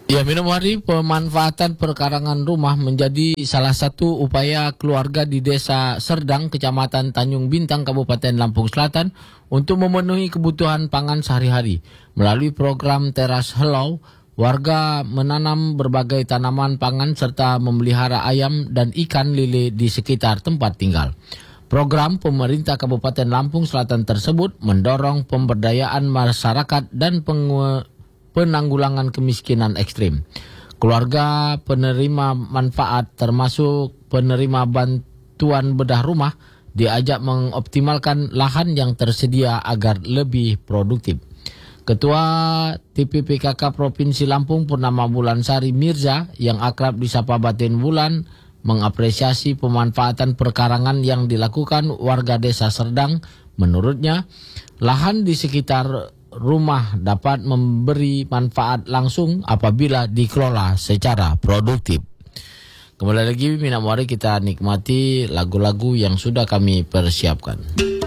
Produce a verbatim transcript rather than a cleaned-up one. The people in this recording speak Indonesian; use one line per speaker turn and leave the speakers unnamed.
Ya, minum hari pemanfaatan perkarangan rumah menjadi salah satu upaya keluarga di Desa Serdang, Kecamatan Tanjung Bintang, Kabupaten Lampung Selatan untuk memenuhi kebutuhan pangan sehari-hari. Melalui program Teras Helau, warga menanam berbagai tanaman pangan serta memelihara ayam dan ikan lele di sekitar tempat tinggal. Program pemerintah Kabupaten Lampung Selatan tersebut mendorong pemberdayaan masyarakat dan pengu penanggulangan kemiskinan ekstrim. Keluarga penerima manfaat termasuk penerima bantuan bedah rumah diajak mengoptimalkan lahan yang tersedia agar lebih produktif. Ketua T P P K K Provinsi Lampung Purnama Bulansari Mirza yang akrab disapa Batin Bulan mengapresiasi pemanfaatan perkarangan yang dilakukan warga Desa Serdang. Menurutnya, lahan di sekitar rumah dapat memberi manfaat langsung apabila dikelola secara produktif. Kembali lagi, mari kita nikmati lagu-lagu yang sudah kami persiapkan.